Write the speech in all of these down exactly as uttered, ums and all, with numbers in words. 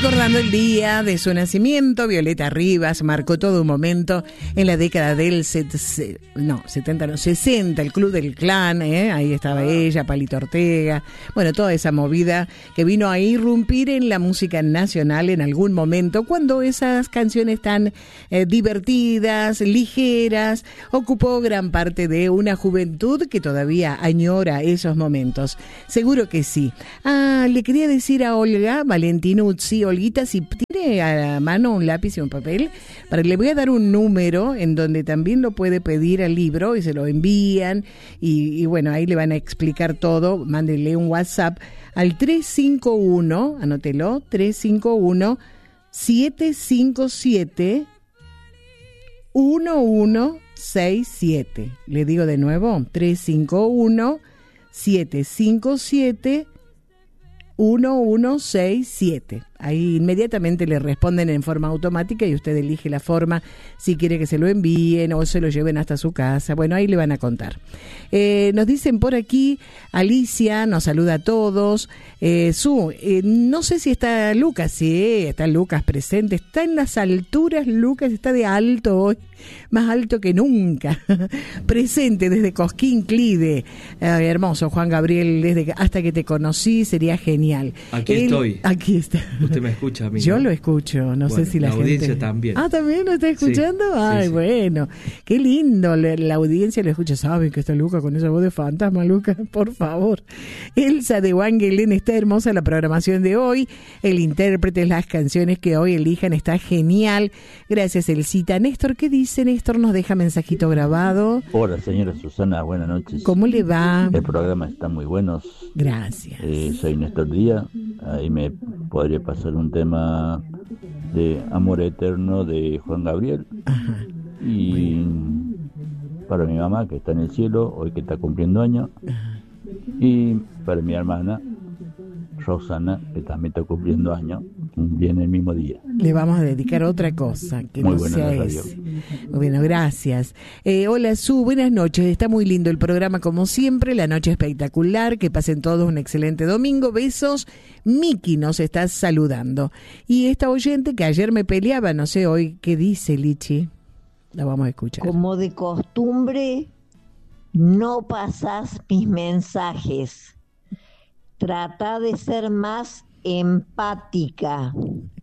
Recordando el día de su nacimiento, Violeta Rivas marcó todo un momento en la década del set, no, setenta, no, sesenta, el Club del Clan, ¿eh? Ahí estaba ella, Palito Ortega, bueno, toda esa movida que vino a irrumpir en la música nacional en algún momento, cuando esas canciones tan eh, divertidas, ligeras, ocupó gran parte de una juventud que todavía añora esos momentos. Seguro que sí. Ah, le quería decir a Olga Valentinuzzi, Olguita, si tiene a la mano un lápiz y un papel, para le voy a dar un número en donde también lo puede pedir al libro y se lo envían y, y bueno, ahí le van a explicar todo. Mándenle un WhatsApp al tres cinco uno, anótelo, tres cinco uno, siete cinco siete, uno uno seis siete. Le digo de nuevo, tres cinco uno, siete cinco siete, uno uno seis siete. Ahí inmediatamente le responden en forma automática y usted elige la forma, si quiere que se lo envíen o se lo lleven hasta su casa. Bueno, ahí le van a contar. Eh, nos dicen por aquí, Alicia nos saluda a todos. Eh, Su, eh, no sé si está Lucas. Sí, está Lucas presente. Está en las alturas, Lucas está de alto hoy, más alto que nunca. Presente desde Cosquín, Clide. Eh, hermoso, Juan Gabriel, desde hasta que te conocí, sería genial. Aquí Él, estoy. Aquí está. Usted me escucha a mí, Yo ¿no? lo escucho, no Bueno, sé si la, la gente... audiencia también. Ah, ¿también lo está escuchando? Sí, Ay, sí, sí. bueno, qué lindo, la, la audiencia lo escucha. Saben que está Luca con esa voz de fantasma, Luca, por favor. Elsa de Wangelén, está hermosa la programación de hoy. El intérprete, las canciones que hoy elijan, está genial. Gracias, Elsita. Néstor, ¿qué dice? Néstor nos deja mensajito grabado. Hola, señora Susana, buenas noches. ¿Cómo le va? El programa está muy bueno. Gracias. Eh, soy Néstor Díaz. Ahí me podría pasar un tema de Amor Eterno de Juan Gabriel. Ajá. Y Bueno. para mi mamá, que está en el cielo, hoy que está cumpliendo años. Ajá. Y para mi hermana, Rosana, que también está cumpliendo años, viene el mismo día. Le vamos a dedicar otra cosa, que Muy no buena sea la radio. ese. Bueno, gracias. Eh, hola, Su, buenas noches. Está muy lindo el programa, como siempre. La noche espectacular. Que pasen todos un excelente domingo. Besos. Miki nos está saludando. Y esta oyente que ayer me peleaba, no sé hoy qué dice, Lichi. La vamos a escuchar. Como de costumbre, no pasás mis mensajes. Trata de ser más empática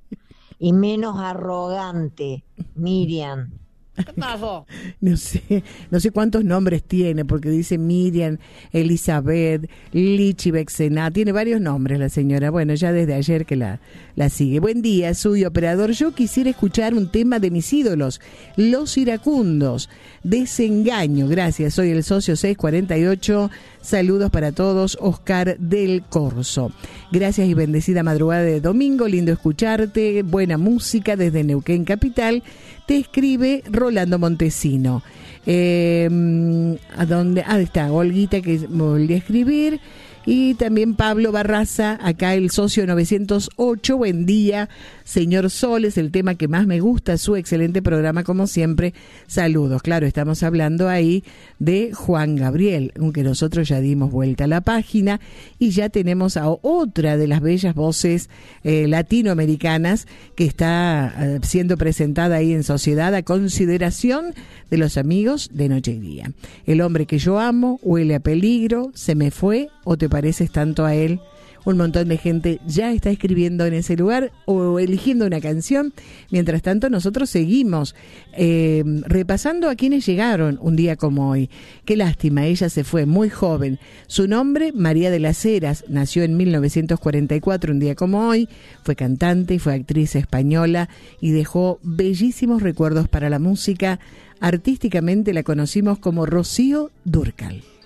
y menos arrogante, Miriam. ¿Qué pasó? No sé, no sé cuántos nombres tiene, porque dice Miriam, Elizabeth, Lichi Bexená, tiene varios nombres la señora. Bueno, ya desde ayer que la, la sigue. Buen día, soy operador. Yo quisiera escuchar un tema de mis ídolos, Los Iracundos, Desengaño. Gracias, soy el socio seiscientos cuarenta y ocho. Saludos para todos, Oscar del Corso. Gracias y bendecida madrugada de domingo, lindo escucharte, buena música desde Neuquén Capital. Te escribe Rolando Montesino. Eh, ¿A dónde? Ah, está, Olguita, que volví a escribir. Y también Pablo Barraza, acá el socio novecientos ocho. Buen día, señor Sol, es el tema que más me gusta, su excelente programa como siempre. Saludos. Claro, estamos hablando ahí de Juan Gabriel, aunque nosotros ya dimos vuelta a la página y ya tenemos a otra de las bellas voces eh, latinoamericanas que está eh, siendo presentada ahí en Sociedad a consideración de los amigos de Noche y Día. El hombre que yo amo, Huele a peligro, Se me fue o Te pareces tanto a él. Un montón de gente ya está escribiendo en ese lugar o eligiendo una canción. Mientras tanto, nosotros seguimos eh, repasando a quienes llegaron un día como hoy. Qué lástima, ella se fue muy joven. Su nombre, María de las Heras, nació en mil novecientos cuarenta y cuatro, un día como hoy. Fue cantante y fue actriz española y dejó bellísimos recuerdos para la música. Artísticamente la conocimos como Rocío Dúrcal.